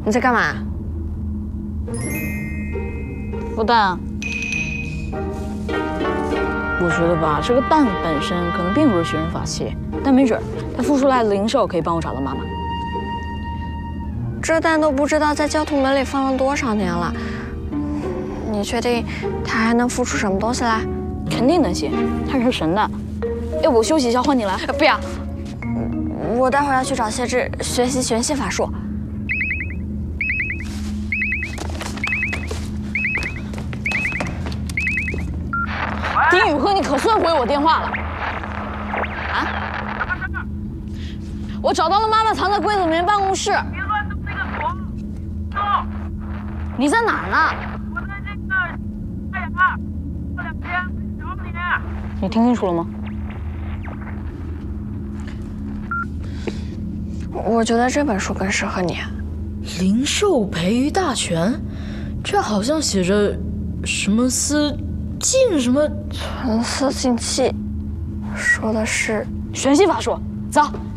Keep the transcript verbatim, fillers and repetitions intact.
你在干嘛？ 孵蛋啊。我觉得吧，这个蛋本身可能并不是学生法器，但没准它孵出来的灵兽可以帮我找到妈妈。 这蛋都不知道在焦土门里放了多少年了，你确定它还能孵出什么东西来？ 肯定能行，它是神蛋。要不我休息一下，换你来？ 不要，我待会儿要去找谢志学习玄系法术。 丁宇鹤，你可算回我电话了。啊？我找到了妈妈藏在柜子里面办公室。 别乱动那个锁！动！ 你在哪儿呢？ 我在这个太阳，过两天找你。 你听清楚了吗？ 我觉得这本书更适合你。 灵兽培育大全，这好像写着什么思静什么纯色净气，说的是玄系法术。走。